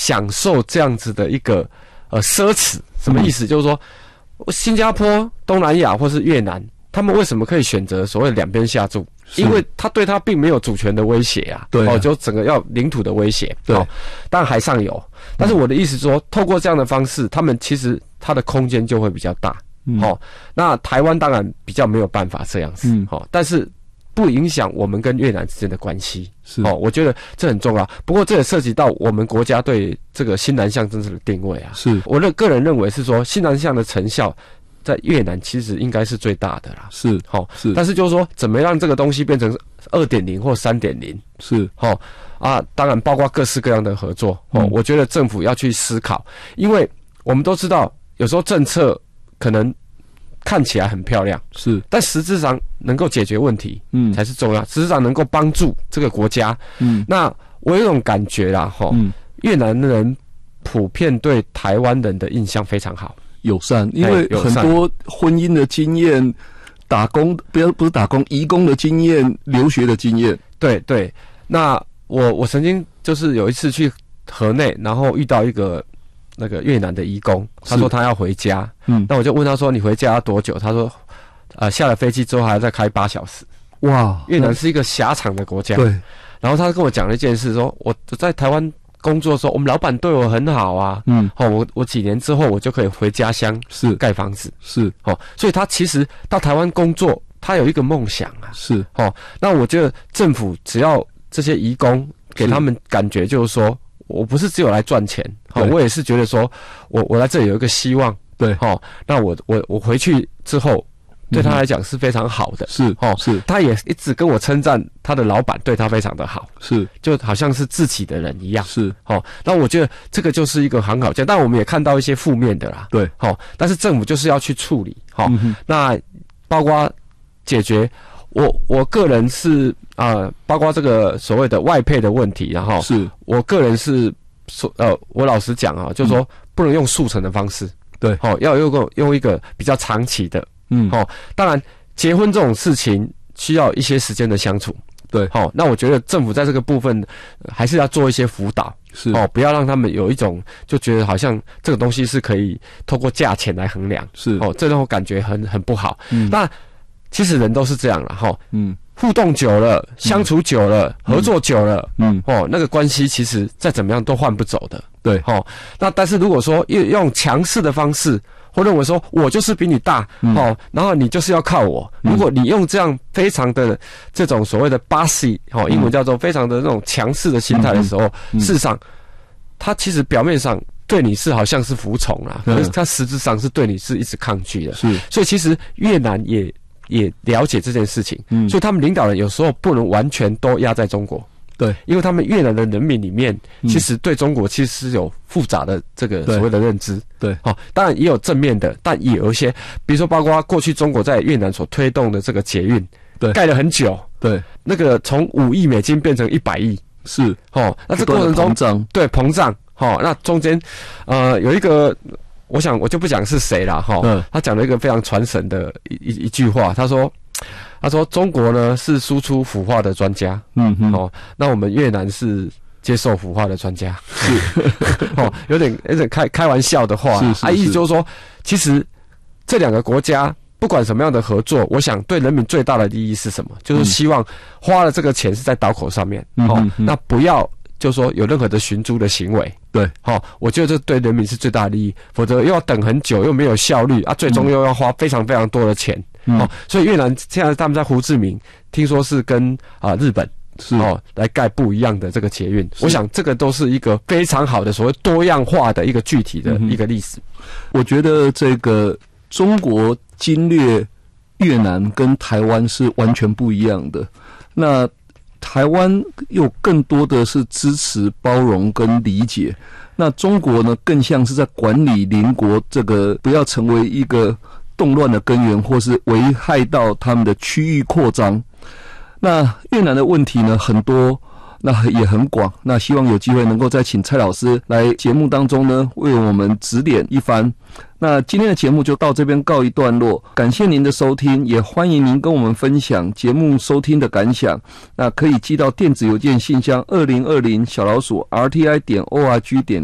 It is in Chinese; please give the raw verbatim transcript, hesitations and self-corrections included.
享受这样子的一个呃奢侈。什么意思？嗯、就是说，新加坡、东南亚或是越南，他们为什么可以选择所谓两边下注？因为他对他并没有主权的威胁啊，对啊，哦，就整个要领土的威胁，对，哦，当然海上有，但是我的意思是说，透过这样的方式，他们其实它的空间就会比较大，嗯，哦，那台湾当然比较没有办法这样子，嗯，哦，但是不影响我们跟越南之间的关系，是哦，我觉得这很重要。不过这也涉及到我们国家对这个新南向政策的定位啊，是我的个人认为是说，新南向的成效在越南其实应该是最大的啦，是，好，是，但是就是说，怎么让这个东西变成 二点零 或 三点零， 是，好啊，当然包括各式各样的合作，哦，嗯，我觉得政府要去思考，因为我们都知道，有时候政策可能看起来很漂亮，是，但实质上能够解决问题，嗯，才是重要，实质上能够帮助这个国家，嗯，那我有一种感觉啦，哈，嗯，越南人普遍对台湾人的印象非常好。友善，因为很多婚姻的经验、打工不要不是打工，移工的经验、留学的经验。对对，那我我曾经就是有一次去河内，然后遇到一个那个越南的移工，他说他要回家，嗯，那我就问他说你回家要多久？他说，呃，下了飞机之后还要再开八小时。哇，越南是一个狭长的国家，对。然后他跟我讲了一件事，说我在台湾工作的时候，我们老板对我很好啊，嗯，哦，我我几年之后我就可以回家乡是盖房子，是哦，所以他其实到台湾工作，他有一个梦想啊，是哦，那我觉得政府只要这些移工给他们感觉就是说，我不是只有来赚钱，哦，我也是觉得说我我来这里有一个希望，对，哦，那我我我回去之后。对他来讲是非常好的，是哦，是，他也一直跟我称赞他的老板对他非常的好，是，就好像是自己的人一样，是哦。那我觉得这个就是一个很好见，但我们也看到一些负面的啦，对，好，但是政府就是要去处理，好，嗯，那包括解决我我个人是啊，呃，包括这个所谓的外配的问题，然后是我个人是说呃，我老实讲啊，就是说不能用速成的方式，对，好，要用个用一个比较长期的。嗯，好，当然，结婚这种事情需要一些时间的相处，对，好，那我觉得政府在这个部分还是要做一些辅导，是哦，不要让他们有一种就觉得好像这个东西是可以透过价钱来衡量，是哦，这种感觉很很不好。嗯，那其实人都是这样了哈，嗯，互动久了，相处久了，嗯，合作久了，嗯，哦，那个关系其实再怎么样都换不走的，对，哦，那但是如果说用用强势的方式。或认为说我就是比你大，嗯，哦，然后你就是要靠我。嗯，如果你用这样非常的这种所谓的 bossy， 哦，英文叫做非常的那种强势的心态的时候，嗯，事实上，他其实表面上对你是好像是服从啦，可是他实质上是对你是一直抗拒的。是，所以其实越南也也了解这件事情，嗯，所以他们领导人有时候不能完全都压在中国。对，因为他们越南的人民里面，其实对中国其实是有复杂的这个所谓的认知。对，好，当然也有正面的，但也有一些，比如说包括过去中国在越南所推动的这个捷运，对，盖了很久，对，那个从五亿美金变成一百亿，是，哦，那这过程中，膨胀，对，膨胀，哦，那中间，呃，有一个，我想我就不讲是谁了，哈，嗯，他讲了一个非常传神的一一一句话，他说。他说：“中国呢是输出腐化的专家，嗯哼，哦，那我们越南是接受腐化的专家，是哦，有点有点开开玩笑的话，是是是啊，意思就是说，其实这两个国家不管什么样的合作，我想对人民最大的利益是什么？就是希望花了这个钱是在刀口上面，嗯，哦，那不要就是说有任何的寻租的行为，对，好，哦，我觉得这对人民是最大的利益，否则又要等很久，又没有效率啊，最终又要花非常非常多的钱。”嗯，哦，所以越南现在他们在胡志明，听说是跟啊，呃、日本是哦来盖不一样的这个捷运，我想这个都是一个非常好的所谓多样化的一个具体的一个历史。嗯，我觉得这个中国侵略越南跟台湾是完全不一样的，那台湾有更多的是支持、包容跟理解，那中国呢更像是在管理邻国，这个不要成为一个动乱的根源，或是危害到他们的区域扩张。那越南的问题呢很多，那也很广，那希望有机会能够再请蔡老师来节目当中呢为我们指点一番。那今天的节目就到这边告一段落，感谢您的收听，也欢迎您跟我们分享节目收听的感想。那可以寄到电子邮件信箱二零二零小老鼠 R T I 点 O R G 点